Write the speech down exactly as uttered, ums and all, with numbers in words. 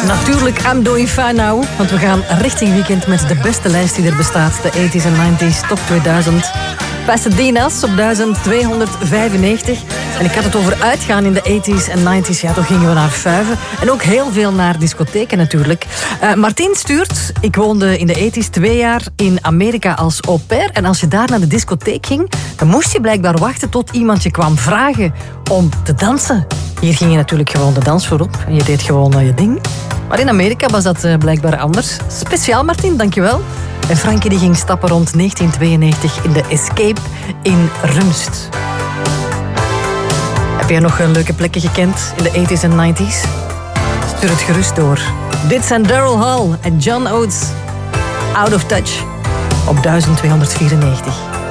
Natuurlijk, I'm doing fine now. Want we gaan richting weekend met de beste lijst die er bestaat. De tachtiger en negentiger Top tweeduizend. Pasadena's op duizend tweehonderdvijfennegentig. En ik had het over uitgaan in de tachtiger en negentiger. Ja, toch gingen we naar vuiven. En ook heel veel naar discotheken natuurlijk. Uh, Martien stuurt, ik woonde in de tachtiger twee jaar in Amerika als au pair. En als je daar naar de discotheek ging, dan moest je blijkbaar wachten tot iemand je kwam vragen om te dansen. Hier ging je natuurlijk gewoon de dansvloer op en je deed gewoon je ding. Maar in Amerika was dat uh, blijkbaar anders. Speciaal, Martien, dankjewel. En Frankie die ging stappen rond negentien tweeënnegentig in de Escape in Rumst. Heb jij nog een leuke plekken gekend in de tachtigers en negentiger? Stuur het gerust door. Dit zijn Daryl Hall en John Oates. Out of Touch op duizend tweehonderdvierennegentig.